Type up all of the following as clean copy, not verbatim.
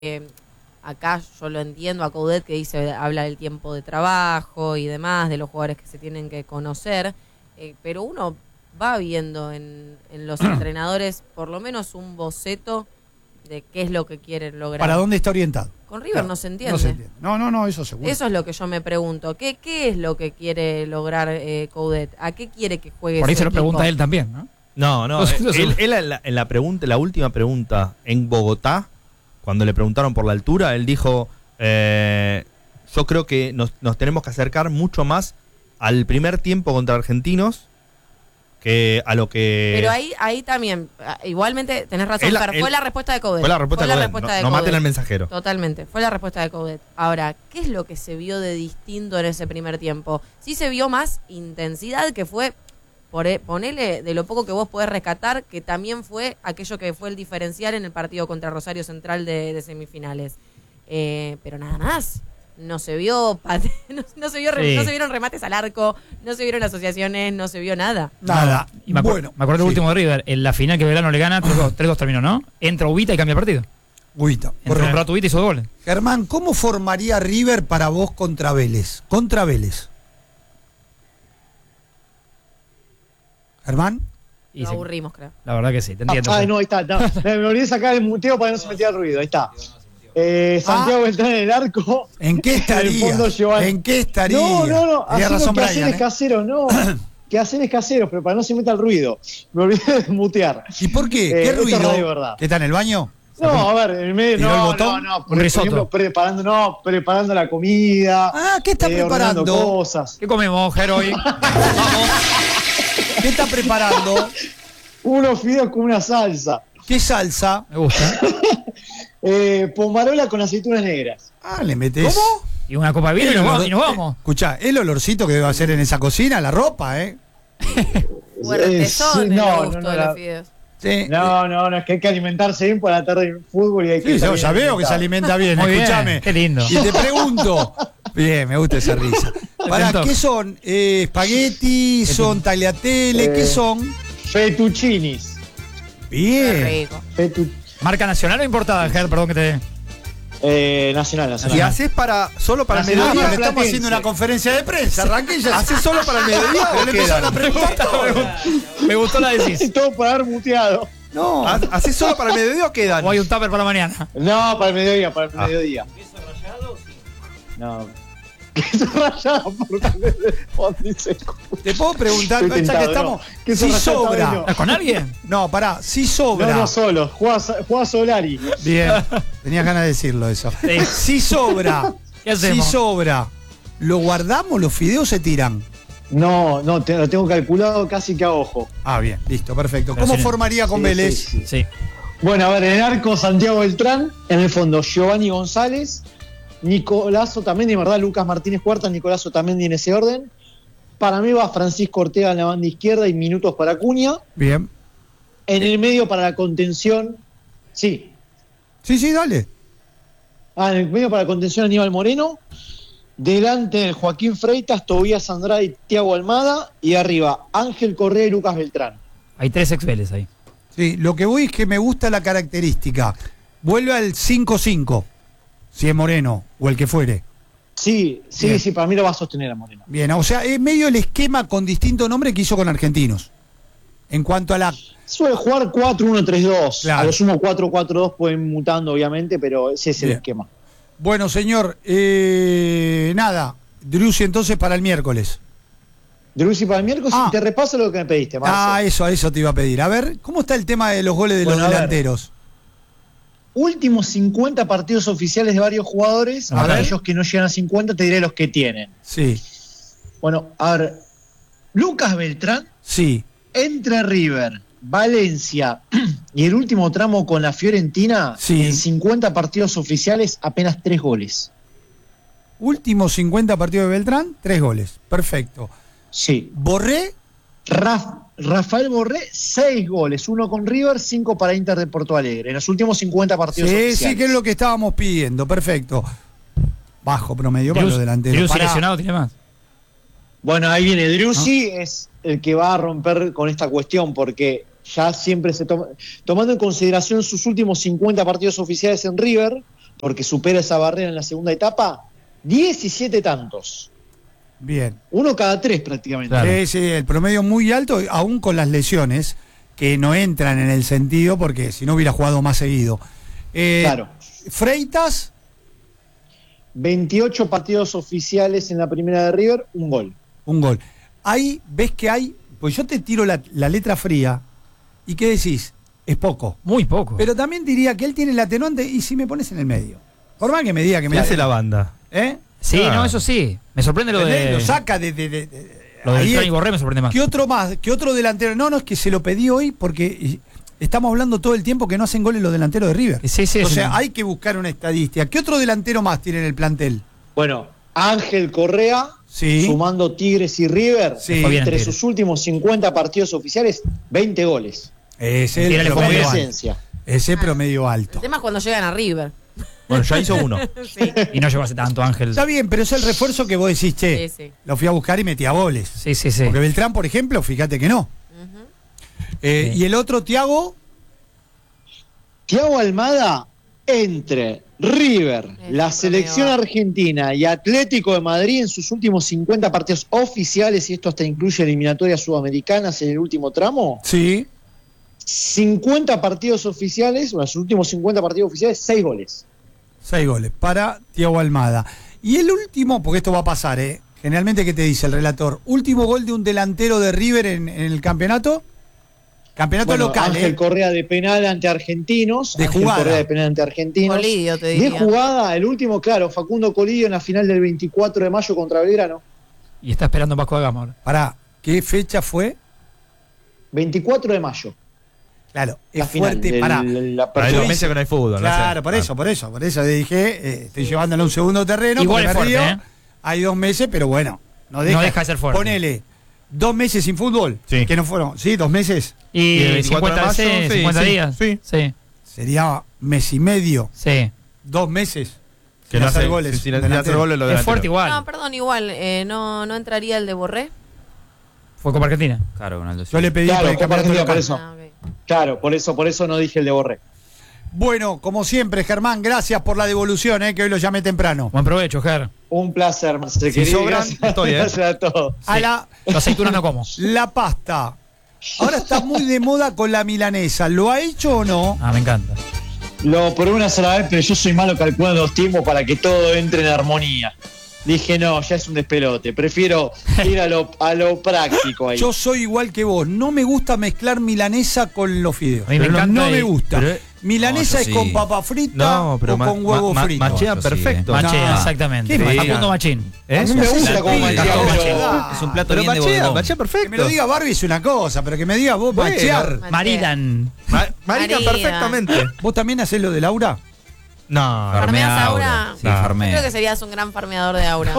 acá yo lo entiendo a Coudet que habla del tiempo de trabajo y demás, de los jugadores que se tienen que conocer, pero uno va viendo en los entrenadores por lo menos un boceto de qué es lo que quieren lograr. ¿Para dónde está orientado? Con River no se entiende. No se entiende. No, eso seguro. Eso es lo que yo me pregunto. ¿Qué es lo que quiere lograr Coudet? ¿A qué quiere que juegue Por ahí se lo equipo? pregunta él también, ¿no? No, él en la última pregunta en Bogotá, cuando le preguntaron por la altura, él dijo, yo creo que nos tenemos que acercar mucho más al primer tiempo contra Argentinos que a lo que... Pero ahí también, igualmente tenés razón, fue la respuesta de Coudet. Fue la respuesta de Coudet, no maten al mensajero. Totalmente, fue la respuesta de Coudet. Ahora, ¿qué es lo que se vio de distinto en ese primer tiempo? Sí se vio más intensidad, que fue, ponele de lo poco que vos podés rescatar, que también fue aquello que fue el diferencial en el partido contra Rosario Central de semifinales. Pero nada más. No se vio no se vieron remates al arco, no se vieron asociaciones, no se vio nada. Nada. Y me acuerdo del último de River, en la final que Belgrano le gana, 3-2 terminó, ¿no? Entra Ubita y cambia el partido. Ubita. Entra un rato Ubita y hizo goles. Germán, ¿cómo formaría River para vos contra Vélez? Contra Vélez. ¿Germán? Nos aburrimos, creo. La verdad que sí, te entiendo. No, ahí está. Me olvidé sacar el muteo para que no se metiera el ruido, ahí está. Santiago Beltrán en el arco. ¿En qué estaría? ¿En qué estaría? No. Haciendo quehaceres caseros, no. Quehaceres caseros, pero para no se meta el ruido. Me olvidé de mutear. ¿Y por qué? ¿Qué ruido? Verdad. ¿Qué está en el baño? No, a ver, en el medio. No. Un risotto. Preparando la comida. ¿Qué está preparando? Cosas. ¿Qué comemos, Jero, hoy? Vamos. ¿Qué está preparando? Unos fideos con una salsa. ¿Qué salsa? Me gusta. Pomarola con aceitunas negras. Le metes. ¿Cómo? Y una copa de vino y nos vamos. Escuchá, el olorcito que debe hacer en esa cocina, la ropa, Fuertezón el gusto de los fideos. Sí. No, es que hay que alimentarse bien para la tarde en fútbol y hay que. Sí, yo ya veo que se alimenta bien, escúchame. Qué lindo. Y te pregunto, bien, me gusta esa risa. ¿Qué son? ¿Espagueti? ¿Son tagliatelle? ¿Qué son? Fettuccinis. Bien. ¿Marca nacional o importada, Ger? Perdón que te... Nacional. ¿Y haces solo para el mediodía? Le estamos haciendo una conferencia de prensa, arranqué ya. ¿Haces solo para el mediodía o quedan? Me gustó la decís. Todo por haber muteado. No. ¿Haces solo para el mediodía o quedan? O hay un tupper para la mañana. No, para el mediodía. ¿Queso rallado? No. Queso rallado Te puedo preguntar, ya que estamos. Si sobra. ¿Con alguien? No, pará, si sobra. No solo. Juega Solari. Bien. Tenías ganas de decirlo eso. Sí. Si sobra. ¿Qué hacemos? Si sobra. ¿Lo guardamos? ¿Los fideos se tiran? No, lo tengo calculado casi que a ojo. Bien, listo, perfecto. ¿Cómo formaría con Vélez? Sí. Bueno, a ver, en el arco Santiago Beltrán, en el fondo Giovanni González, Nicolás Otamendi, verdad, Lucas Martínez Cuarta, Nicolás Otamendi en ese orden. Para mí va Francisco Ortega en la banda izquierda y minutos para Acuña. Bien. En el medio para la contención, sí. Sí, dale. En el medio para la contención Aníbal Moreno. Delante Joaquín Freitas, Tobías Andrade y Thiago Almada. Y arriba Ángel Correa y Lucas Beltrán. Hay 3 ex-Vélez ahí. Sí, lo que voy es que me gusta la característica. Vuelve al 5-5. Si es Moreno o el que fuere. Sí, para mí lo va a sostener a Moreno. Bien, o sea, es medio el esquema con distinto nombre que hizo con Argentinos. En cuanto a la... Suele jugar 4-1-3-2. Claro. A lo sumo 4-4-2 pueden mutando, obviamente, pero ese es el esquema. Bueno, señor, nada. Driussi entonces para el miércoles. Driussi para el miércoles y te repaso lo que me pediste, Marcelo. Eso te iba a pedir. A ver, ¿cómo está el tema de los goles de los delanteros? Últimos 50 partidos oficiales de varios jugadores. Para aquellos que no llegan a 50, te diré los que tienen. Sí. Bueno, a ver. Lucas Beltrán. Sí. Entre River, Valencia y el último tramo con la Fiorentina. Sí. En 50 partidos oficiales, apenas 3 goles. Últimos 50 partidos de Beltrán, 3 goles. Perfecto. Sí. Borré. Rafael Borré, 6 goles, 1 con River, 5 para Inter de Porto Alegre, en los últimos 50 partidos oficiales. Sí, que es lo que estábamos pidiendo, perfecto. Bajo promedio para los delanteros. Driussi lesionado tiene más. Bueno, ahí viene Driussi, es el que va a romper con esta cuestión, porque ya siempre se toma, tomando en consideración sus últimos 50 partidos oficiales en River, porque supera esa barrera en la segunda etapa, 17 tantos. Bien. 1 cada 3 prácticamente. Claro. Sí, sí, el promedio muy alto, aún con las lesiones, que no entran en el sentido, porque si no hubiera jugado más seguido. Claro. Freitas, 28 partidos oficiales en la primera de River, un gol. un gol. Ahí ves que hay, pues yo te tiro la letra fría, ¿y qué decís? Es poco. Muy poco. Pero también diría que él tiene el atenuante, y si me pones en el medio. Por más que me diga que me ¿Qué hace la banda? ¿Eh? sí, Ah. no, eso sí. Me sorprende lo ¿Entendés? de. Lo saca de Lo del ahí Tony es- Borré me sorprende más. ¿Qué otro más? ¿Qué otro delantero? No, es que se lo pedí hoy porque estamos hablando todo el tiempo que no hacen goles los delanteros de River. Sí, sí, O es sea, una- hay que buscar una estadística. ¿Qué otro delantero más tiene en el plantel? Bueno, Ángel Correa, Sí. sumando Tigres y River, Sí. Fue bien en entre Tigres. sus últimos 50 partidos oficiales, 20 goles. Ese Tírale es como el bien. promedio alto. Presencia. Ese promedio alto. El tema es cuando llegan a River. Bueno, ya hizo uno. Sí, Y no llegó hace tanto, Ángel. Está bien, pero es el refuerzo que vos decís, che, sí, sí. lo fui a buscar y metía goles. Sí, sí, sí. Porque Beltrán, por ejemplo, fíjate que no. Ujú. Sí. Y el otro, Thiago, Thiago Almada, entre River, Es la un selección promedio. argentina y Atlético de Madrid en sus últimos 50 partidos oficiales, y esto hasta incluye eliminatorias sudamericanas en el último tramo, sí. 50 partidos oficiales, bueno, sus últimos 50 partidos oficiales, 6 goles. 6 goles para Thiago Almada. Y el último, porque esto va a pasar, generalmente, ¿qué te dice el relator? Último gol de un delantero de River en el campeonato. Campeonato Bueno, local, Ángel Correa de penal ante Argentinos. De Ángel jugada. Correa de penal ante Argentinos. Colidio, te De diría. jugada, el último, claro, Facundo Colidio en la final del 24 de mayo contra Belgrano. Y está esperando Vasco da Gama ahora. Pará, ¿qué fecha fue? 24 de mayo. Claro, La es final, fuerte, pará. la Para apertura. los meses que no hay fútbol. Claro, no por sé. eso dije, estoy llevándolo a un segundo terreno. Igual porque es me fuerte, río. Hay 2 meses, pero bueno, no deja, No deja de ser fuerte. Ponele 2 meses sin fútbol, Sí. que no fueron, ¿sí? 2 meses. Y el 24 50 de mayo, veces, sí, 50 sí, días. sí. Sí, Sería mes y medio, sí. 2 meses. Que sin no hacer hace goles. sin un hacer delantero. goles los Es delanteros. fuerte igual. No, perdón, igual. No entraría el de Borré. Fue Copa Argentina. Claro, Ronaldo. Yo le pedí Claro, por el Copa campeonato Argentina, local. por eso. Ah, ok. Claro, por eso no dije el de Borré. Bueno, como siempre, Germán, gracias por la devolución, que hoy lo llamé temprano. Buen provecho, Ger. Un placer, Marcelo, Si querido. sobran, Gracias, estoy, gracias a todos. A la, Los aceitunas no como. la pasta. Ahora está muy de moda con la milanesa. ¿Lo ha hecho o no? Ah, me encanta. Lo probé una sola vez, pero yo soy malo calculando los tiempos para que todo entre en armonía. Dije, no, ya es un despelote. Prefiero ir a lo práctico ahí. Yo soy igual que vos. No me gusta mezclar milanesa con los fideos. A mí me Pero encanta no y- me gusta. pero- Milanesa No, es yo con sí. papa frita No, pero o con huevo frito. machean Yo sí, perfecto. No. Machín, exactamente. ¿Qué machín? Facundo Machín. ¿Eh? A mí me gusta La como pide, machea, no, pero- Es un plato Pero bien de machea bodegón. perfecto. Que me lo diga Barbie es una cosa, pero que me diga vos Bueno. machear. Maridan. Marican María. perfectamente. ¿Vos también hacés lo de Laura? No, ¿Farmeas Farmea Aura? Sí, No. farmea. Creo que serías un gran farmeador de Aura.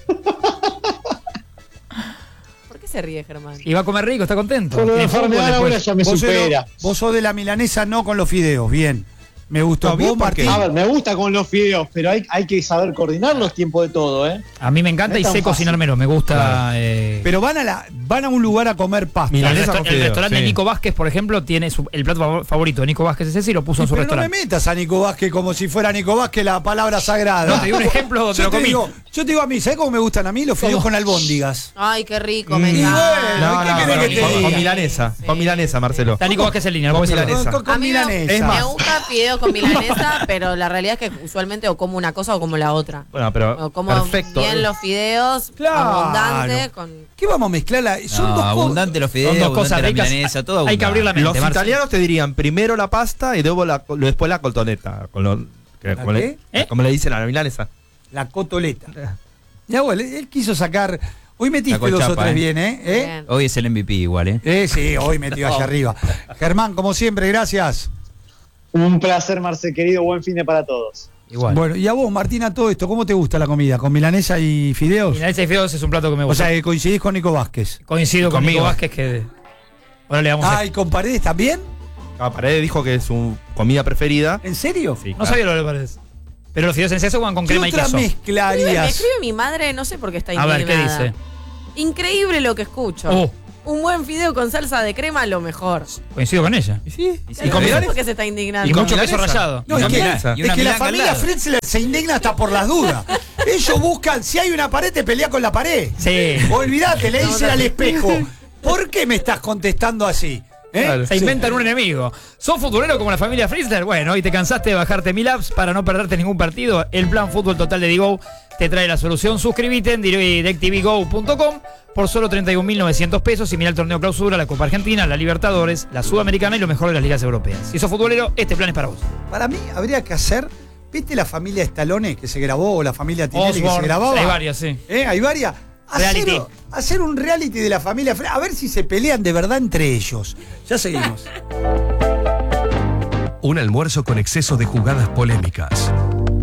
¿Por qué se ríe, Germán? Y va a comer rico, está contento. Con lo de Tiene fútbol farmear después. ahora ya me Vos supera. vos sos de la milanesa, no con los fideos. Bien. Me gustó. No, bien, ¿Vos, porque- Martín? A ver, me gusta con los fideos, pero hay que saber coordinar los tiempos de todo, ¿eh? A mí me encanta No y es tan sé fácil. cocinármelo. Me gusta. Claro. Pero van a un lugar a comer pasta. el, Milanesa con el fideos, restaurante de sí. Nico Vázquez, por ejemplo, tiene el plato favorito de Nico Vázquez es ese y lo puso en su Pero no me restaurante. metas a Nico Vázquez como si fuera Nico Vázquez la palabra sagrada. No, te digo un ejemplo donde lo comí. Yo te digo a mí, ¿sabés cómo me gustan a mí los fideos ¿Cómo? con albóndigas? Ay, qué rico, me Y encanta. bueno, No, ¿qué no, querés no, que te con diga? milanesa. Sí. Con milanesa, Marcelo. Está Nico Vázquez en línea, no Con puede ser. milanesa. Con A mí milanesa. Es me más. gusta fideos con milanesa, pero la realidad es que usualmente o como una cosa o como la otra. Bueno, pero O como perfecto. bien los fideos, Claro. abundante, con... ¿Qué vamos a mezclar? Son No, dos cosas. abundante los fideos, Son dos abundante cosas la ricas. milanesa, todo Hay que abrir la abundante. mente. Los Marce. italianos te dirían primero la pasta y después la cotoneta. Como qué? como le dicen a la milanesa. La cotoleta. Ya, bueno, él quiso sacar. Hoy metiste Sacó 2 o chapa, 3 ¿eh? bien, ¿eh? Bien. Hoy es el MVP igual, ¿eh? Sí, hoy metió allá arriba. Germán, como siempre, gracias. Un placer, Marce, querido. Buen fin de para todos. Igual. Bueno, y a vos, Martina, todo esto, ¿cómo te gusta la comida? ¿Con milanesa y fideos? Milanesa y fideos es un plato que me O gusta. sea, que coincidís con Nico Vázquez. Coincido con conmigo. Nico Vázquez que. Ahora le damos a... Ah, ¿y con Paredes también? Paredes dijo que es su comida preferida. ¿En serio? Sí, No claro. sabía lo que parece. Pero los fideos en seso van con ¿Qué crema y otra queso. mezcla Me harías? escribe mi madre, no sé por qué está A indignada. ver, ¿qué dice? Increíble lo que escucho. Oh, Un buen fideo con salsa de crema, lo mejor. Coincido con ella. Sí. ¿Y con por qué se está indignando? Y mucho milanesa. queso rallado. No, Y es una que, milanesa. es que la familia Carlada. Fritzler se indigna hasta por las dudas. Ellos buscan, si hay una pared, te pelea con la pared. Sí. Olvídate, le dicen al espejo, ¿por qué me estás contestando así? Claro. Se inventan un enemigo. ¿Sos futbolero como la familia Fritzler? Bueno, y te cansaste de bajarte 1000 apps para no perderte ningún partido. El plan Fútbol Total de Digo te trae la solución. Suscríbete en directvgo.com por solo 31.900 pesos y mira el torneo clausura, la Copa Argentina, la Libertadores, la Sudamericana y lo mejor de las ligas europeas. Si sos futbolero, este plan es para vos. Para mí habría que hacer, ¿viste la familia Stallone que se grabó o la familia Tinelli que se Osborne, grababa? hay varias, sí. Hay varias. Reality. Hacer un reality de la familia, a ver si se pelean de verdad entre ellos. Ya seguimos. Un almuerzo con exceso de jugadas polémicas.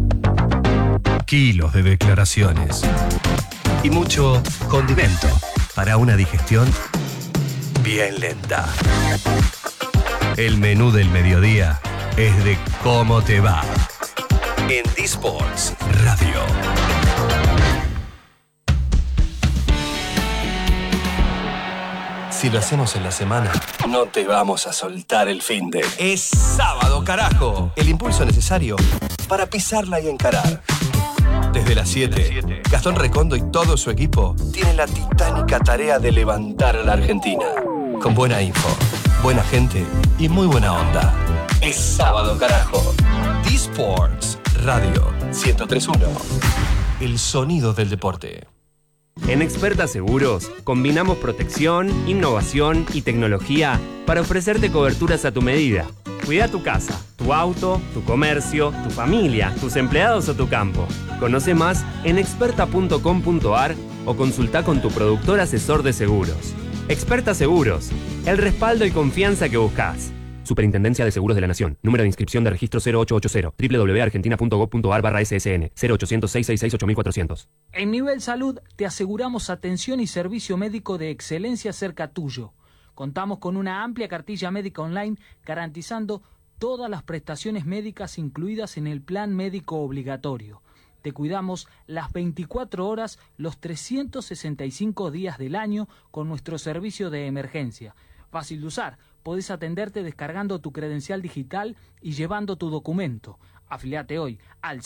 Kilos de declaraciones. Y mucho condimento para una digestión bien lenta. El menú del mediodía es de cómo te va. En D-Sports Radio. Si lo hacemos en la semana, no te vamos a soltar el finde. Es sábado, carajo. El impulso necesario para pisarla y encarar. Desde las 7, Gastón Recondo y todo su equipo tienen la titánica tarea de levantar a la Argentina. Con buena info, buena gente y muy buena onda. Es sábado, carajo. D-Sports Radio 103.1. El sonido del deporte. En Experta Seguros, combinamos protección, innovación y tecnología para ofrecerte coberturas a tu medida. Cuida tu casa, tu auto, tu comercio, tu familia, tus empleados o tu campo. Conoce más en experta.com.ar o consulta con tu productor asesor de seguros. Experta Seguros, el respaldo y confianza que buscas. Superintendencia de Seguros de la Nación. Número de inscripción de registro 0880. www.argentina.gov.ar/SSN. 0800-666-8400. En Nivel Salud te aseguramos atención y servicio médico de excelencia cerca tuyo. Contamos con una amplia cartilla médica online garantizando todas las prestaciones médicas incluidas en el plan médico obligatorio. Te cuidamos las 24 horas, los 365 días del año con nuestro servicio de emergencia. Fácil de usar, podés atenderte descargando tu credencial digital y llevando tu documento. Afiliate hoy al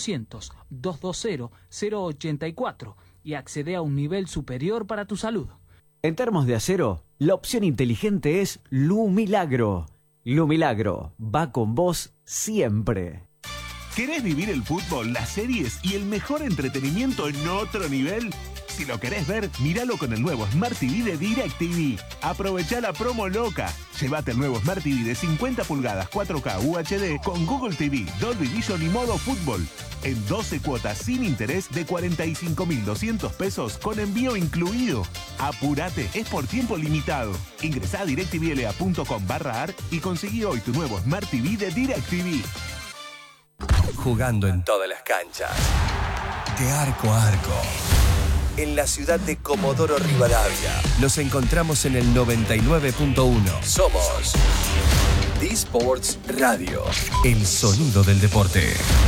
0800-220-084 y accede a un nivel superior para tu salud. En Termos de Acero, la opción inteligente es Lu Milagro. Lu Milagro va con vos siempre. ¿Querés vivir el fútbol, las series y el mejor entretenimiento en otro nivel? Si lo querés ver, míralo con el nuevo Smart TV de DirecTV. Aprovechá la promo loca. Llévate el nuevo Smart TV de 50 pulgadas 4K UHD con Google TV, Dolby Vision y modo fútbol. En 12 cuotas sin interés de 45.200 pesos con envío incluido. Apurate, es por tiempo limitado. Ingresá a directvla.com/ar y conseguí hoy tu nuevo Smart TV de DirecTV. Jugando en todas las canchas. De arco a arco. En la ciudad de Comodoro Rivadavia. Nos encontramos en el 99.1. Somos D-Sports Radio. El sonido del deporte.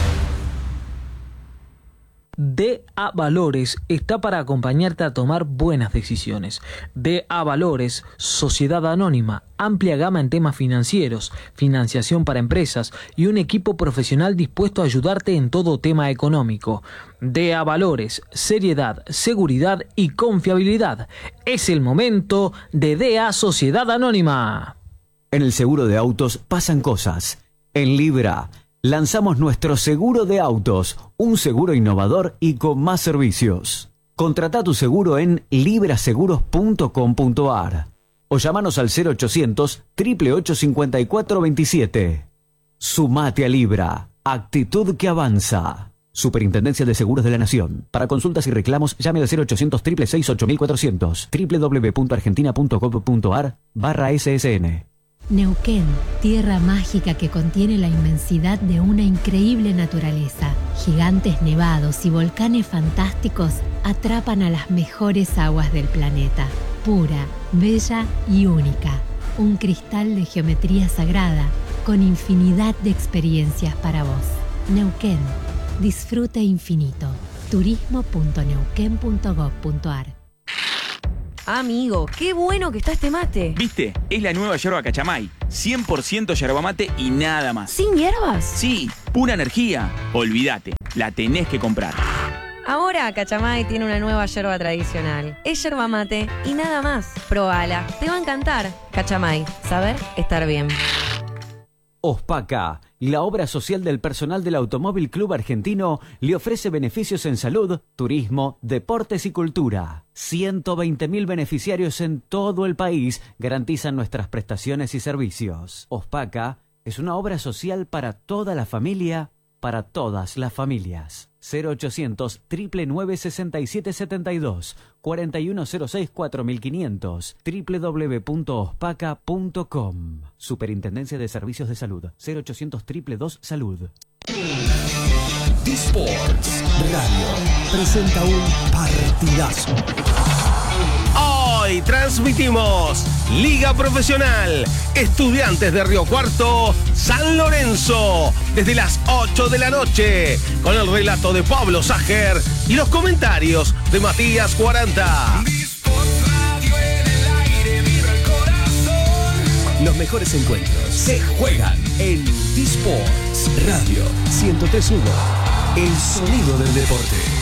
DA Valores está para acompañarte a tomar buenas decisiones. DA Valores, Sociedad Anónima, amplia gama en temas financieros, financiación para empresas y un equipo profesional dispuesto a ayudarte en todo tema económico. DA Valores, seriedad, seguridad y confiabilidad. Es el momento de DA Sociedad Anónima. En el seguro de autos pasan cosas. En Libra lanzamos nuestro seguro de autos, un seguro innovador y con más servicios. Contrata tu seguro en libraseguros.com.ar o llámanos al 0800-888-5427. Sumate a Libra, actitud que avanza. Superintendencia de Seguros de la Nación. Para consultas y reclamos, llame al 0800-666-8400. www.argentina.gov.ar/SSN. Neuquén, tierra mágica que contiene la inmensidad de una increíble naturaleza. Gigantes nevados y volcanes fantásticos atrapan a las mejores aguas del planeta. Pura, bella y única. Un cristal de geometría sagrada con infinidad de experiencias para vos. Neuquén, disfrute infinito. turismo.neuquén.gov.ar. Amigo, qué bueno que está este mate. ¿Viste? Es la nueva yerba Cachamay. 100% yerba mate y nada más. ¿Sin hierbas? Sí, pura energía. Olvídate, la tenés que comprar. Ahora Cachamay tiene una nueva yerba tradicional. Es yerba mate y nada más. Probala, te va a encantar. Cachamay, saber estar bien. Ospaca, la obra social del personal del Automóvil Club Argentino, le ofrece beneficios en salud, turismo, deportes y cultura. 120.000 beneficiarios en todo el país garantizan nuestras prestaciones y servicios. Ospaca es una obra social para toda la familia, para todas las familias. 0800 999 6772 4106 4500 www.ospaca.com. Superintendencia de Servicios de Salud. 0800 222 Salud. D-Sports Radio presenta un partidazo. Hoy transmitimos Liga Profesional, Estudiantes de Río Cuarto, San Lorenzo, desde las 8 de la noche, con el relato de Pablo Sager y los comentarios de Matías 40. Los mejores encuentros se juegan en D-Sports Radio 103.1, el sonido del deporte.